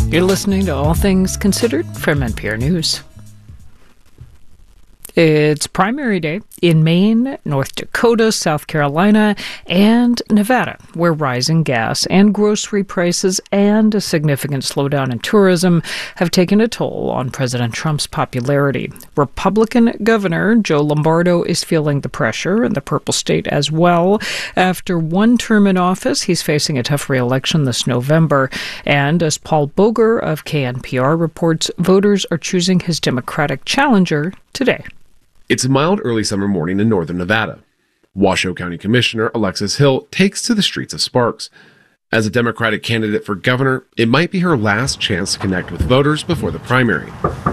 You're listening to All Things Considered from NPR News. It's primary day in Maine, North Dakota, South Carolina, and Nevada, where rising gas and grocery prices and a significant slowdown in tourism have taken a toll on President Trump's popularity. Republican Governor Joe Lombardo is feeling the pressure in the Purple State as well. After one term in office, he's facing a tough re-election this November. And as Paul Boger of KNPR reports, voters are choosing his Democratic challenger today. It's a mild early summer morning in northern Nevada. Washoe County Commissioner Alexis Hill takes to the streets of Sparks. As a Democratic candidate for governor, it might be her last chance to connect with voters before the primary.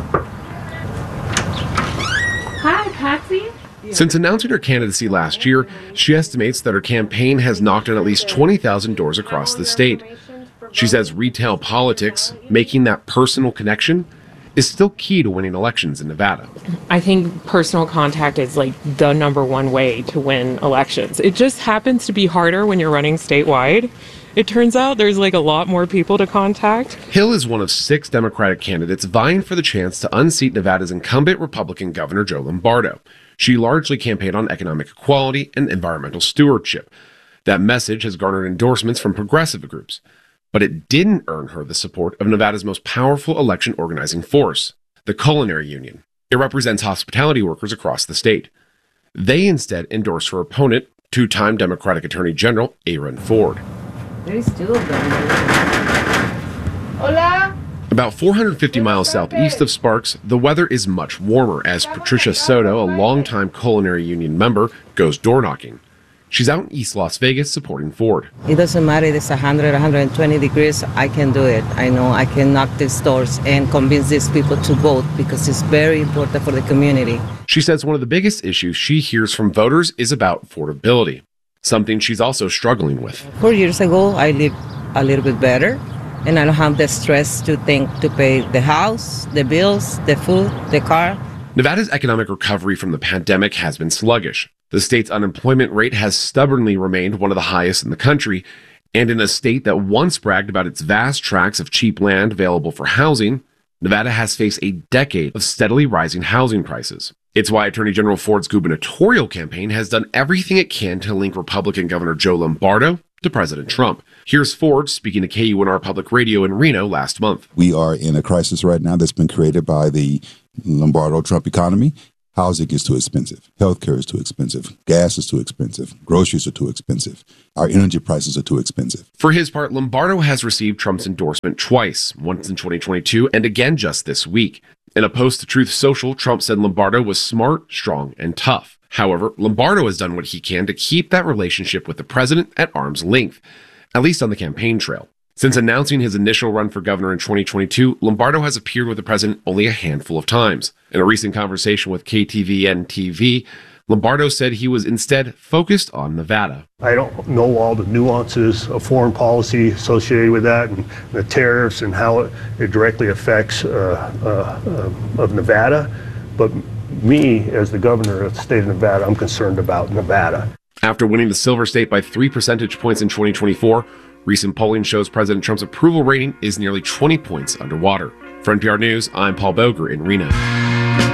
Hi, Patsy. Since announcing her candidacy last year, she estimates that her campaign has knocked on at least 20,000 doors across the state. She says retail politics, making that personal connection, is still key to winning elections in Nevada. I think personal contact is like the number one way to win elections. It just happens to be harder when you're running statewide. It turns out there's like a lot more people to contact. Hill is one of 6 Democratic candidates vying for the chance to unseat Nevada's incumbent Republican Governor Joe Lombardo. She largely campaigned on economic equality and environmental stewardship. That message has garnered endorsements from progressive groups. But it didn't earn her the support of Nevada's most powerful election organizing force, the Culinary Union. It represents hospitality workers across the state. They instead endorsed her opponent, two-time Democratic Attorney General Aaron Ford. There's 2 of them. Hola! About 450 miles southeast of Sparks, the weather is much warmer as Patricia Soto, a longtime Culinary Union member, goes door knocking. She's out in East Las Vegas supporting Ford. It doesn't matter if it's 100, 120 degrees, I can do it. I know I can knock these doors and convince these people to vote because it's very important for the community. She says one of the biggest issues she hears from voters is about affordability, something she's also struggling with. 4 years ago, I lived a little bit better, and I don't have the stress to pay the house, the bills, the food, the car. Nevada's economic recovery from the pandemic has been sluggish. The state's unemployment rate has stubbornly remained one of the highest in the country, and in a state that once bragged about its vast tracts of cheap land available for housing, Nevada has faced a decade of steadily rising housing prices. It's why Attorney General Ford's gubernatorial campaign has done everything it can to link Republican Governor Joe Lombardo to President Trump. Here's Ford speaking to KUNR Public Radio in Reno last month. We are in a crisis right now that's been created by the Lombardo-Trump economy. Housing is too expensive. Healthcare is too expensive. Gas is too expensive. Groceries are too expensive. Our energy prices are too expensive. For his part, Lombardo has received Trump's endorsement twice, once in 2022 and again just this week. In a post to Truth Social, Trump said Lombardo was smart, strong, and tough. However, Lombardo has done what he can to keep that relationship with the president at arm's length, at least on the campaign trail. Since announcing his initial run for governor in 2022, Lombardo has appeared with the president only a handful of times. In a recent conversation with KTVN-TV, Lombardo said he was instead focused on Nevada. I don't know all the nuances of foreign policy associated with that and the tariffs and how it directly affects of Nevada, but me, as the governor of the state of Nevada, I'm concerned about Nevada. After winning the Silver State by 3 percentage points in 2024, recent polling shows President Trump's approval rating is nearly 20 points underwater. For NPR News, I'm Paul Boger in Reno.